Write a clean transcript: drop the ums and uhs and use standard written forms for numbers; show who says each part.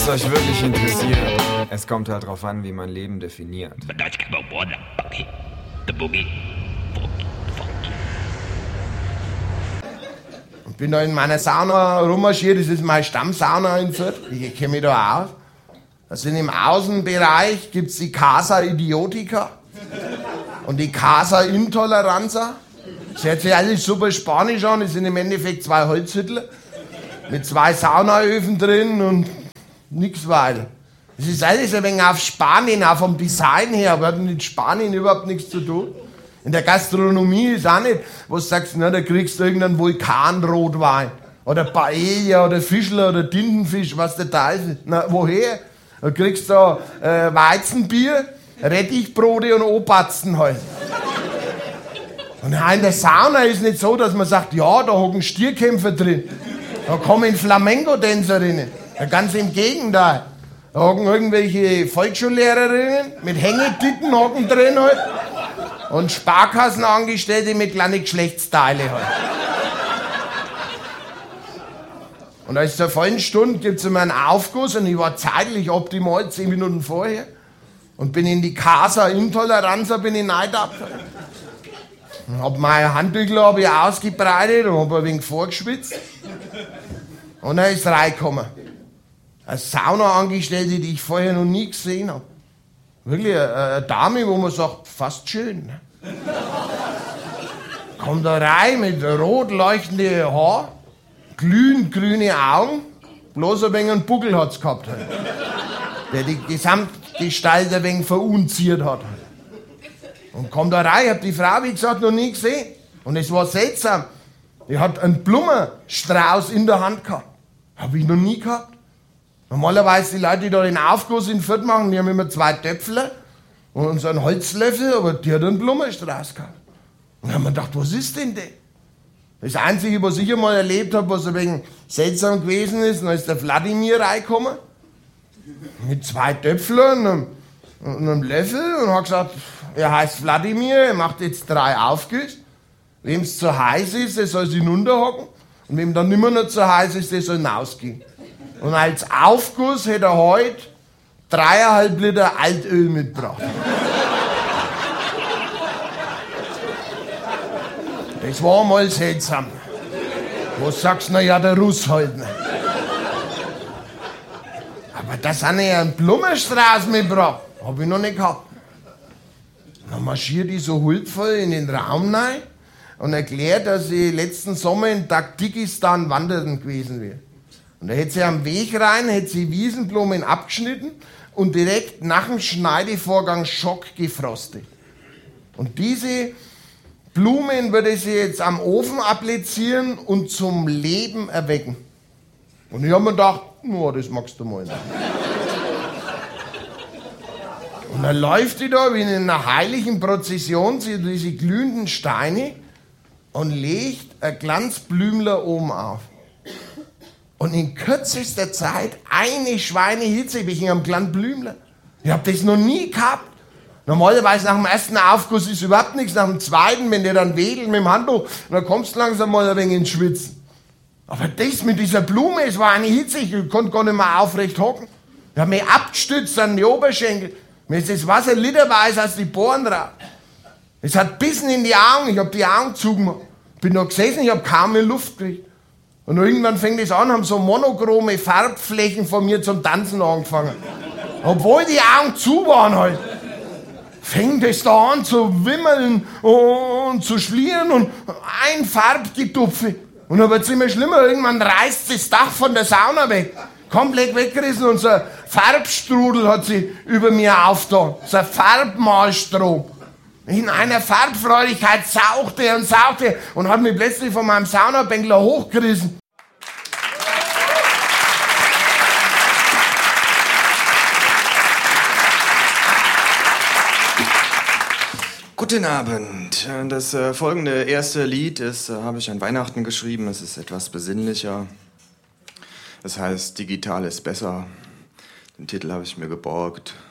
Speaker 1: es euch wirklich interessiert, es kommt halt drauf an, wie man Leben definiert.
Speaker 2: Ich bin da in meiner Sauna rummarschiert, das ist meine Stammsauna in Fürth, ich kenne mich da aus. Also im Außenbereich gibt es die Casa Idiotica und die Casa Intoleranza. Das hört sich alles super spanisch an, das sind im Endeffekt 2 Holzhüttel mit 2 Saunaöfen drin und nix weiter. Das ist alles ein wenig auf Spanien, auch vom Design her, aber hat mit Spanien überhaupt nichts zu tun. In der Gastronomie ist auch nicht, wo du sagst, na, da kriegst du irgendeinen Vulkanrotwein oder Paella oder Fischler oder Tintenfisch, was der da ist. Na, woher? Da kriegst du Weizenbier, Rettichbrote und Obatzen halt. Und in der Sauna ist nicht so, dass man sagt, ja, da hocken Stierkämpfer drin. Da kommen Flamenco-Tänzerinnen. Ja, ganz im Gegenteil. Da hocken irgendwelche Volksschullehrerinnen mit Hängetitten hocken drin halt. Und Sparkassenangestellte mit kleinen Geschlechtsteile halt. Und als zur vollen Stunde gibt es immer einen Aufguss und ich war zeitlich optimal 10 Minuten vorher und bin in die Casa Intoleranza, bin ich reingedappt. Hab meine Handtücher ausgebreitet und hab ein wenig vorgeschwitzt. Und dann ist reingekommen. Eine Saunaangestellte, die ich vorher noch nie gesehen habe. Wirklich eine Dame, wo man sagt, fast schön. Ne? Kommt da rein mit rot leuchtenden Haar, glühend grüne Augen, bloß ein wenig einen Buckel hat's gehabt. Halt. Der die Gesamtgestalt ein wenig verunziert hat. Halt. Und kommt da rein, ich hab die Frau, wie gesagt, noch nie gesehen. Und es war seltsam. Die hat einen Blumenstrauß in der Hand gehabt. Hab ich noch nie gehabt. Normalerweise die Leute, die da den Aufguss in Fürth machen, die haben immer 2 Töpfle und so einen Holzlöffel, aber die hat einen Blumenstrauß gehabt. Und dann haben wir gedacht, was ist denn das? Das Einzige, was ich einmal erlebt habe, was ein wenig seltsam gewesen ist, dann ist der Wladimir reingekommen mit 2 Töpflen und einem Löffel und hat gesagt, er heißt Wladimir, er macht jetzt 3 Aufgüsse. Wem es zu heiß ist, der soll sich runterhocken und wem dann nimmer noch zu heiß ist, der soll hinausgehen. Und als Aufguss hätte er heute 3,5 Liter Altöl mitgebracht. Das war mal seltsam. Wo sagst du, na ja, der Russ halt nicht. Aber dass einer einen Blumenstrauß mitgebracht, hab ich noch nicht gehabt. Dann marschiert die so huldvoll in den Raum rein und erklärt, dass sie letzten Sommer in Tadschikistan wandern gewesen wäre. Und da hätte sie am Weg rein, hätte sie Wiesenblumen abgeschnitten und direkt nach dem Schneidevorgang schockgefrostet. Und diese Blumen würde sie jetzt am Ofen applizieren und zum Leben erwecken. Und ich habe mir gedacht, no, das magst du mal nicht. Und dann läuft die da wie in einer heiligen Prozession sie diese glühenden Steine und legt ein Glanzblümler oben auf. Und in kürzester Zeit eine Schweinehitze am kleinen Blümler. Ich hab das noch nie gehabt. Normalerweise nach dem ersten Aufguss ist überhaupt nichts. Nach dem zweiten, wenn der dann wedelt mit dem Handtuch, dann kommst du langsam mal ein wenig ins Schwitzen. Aber das mit dieser Blume, es war eine Hitze, ich konnte gar nicht mehr aufrecht hocken. Ich hab mich abgestützt an die Oberschenkel. Mir ist das Wasser literweise aus den Poren raus. Es hat bissen in die Augen, ich hab die Augen zugemacht. Bin noch gesessen, ich hab kaum mehr Luft gekriegt. Und irgendwann fängt es an, haben so monochrome Farbflächen von mir zum Tanzen angefangen. Obwohl die Augen zu waren halt. Fängt es da an zu wimmeln und zu schlieren und ein Farbgetupfe. Und dann wird's immer schlimmer, irgendwann reißt das Dach von der Sauna weg. Komplett weggerissen und so ein Farbstrudel hat sie über mir aufgetan. So ein Farbmalstrom. In einer Farbfreudigkeit sauchte er und hat mich plötzlich von meinem Saunabänkler hochgerissen.
Speaker 1: Guten Abend. Das folgende erste Lied habe ich an Weihnachten geschrieben. Es ist etwas besinnlicher. Es heißt Digital ist besser. Den Titel habe ich mir geborgt.